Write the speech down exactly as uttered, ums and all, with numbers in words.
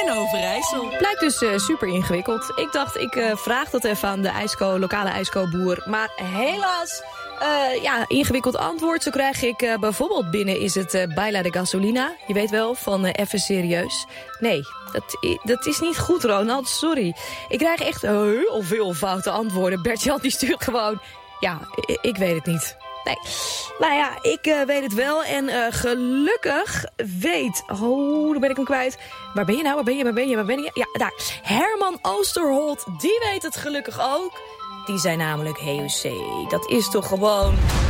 in Overijssel. Blijkt dus uh, super ingewikkeld. Ik dacht, ik uh, vraag dat even aan de ijsko, lokale ijskoboer. Maar helaas, uh, ja, ingewikkeld antwoord. Zo krijg ik uh, bijvoorbeeld binnen is het uh, Baila de Gasolina. Je weet wel, van uh, even serieus. Nee, dat, dat is niet goed, Ronald. Sorry. Ik krijg echt heel veel foute antwoorden. Bert-Jan die stuurt gewoon... Ja, ik, ik weet het niet. Nee. Nou ja, ik uh, weet het wel. En uh, gelukkig weet... Oh, daar ben ik hem kwijt. Waar ben je nou? Waar ben je? Waar ben je? Waar ben je? Ja, daar. Herman Oosterholt, die weet het gelukkig ook. Die zei namelijk H U C. Dat is toch gewoon...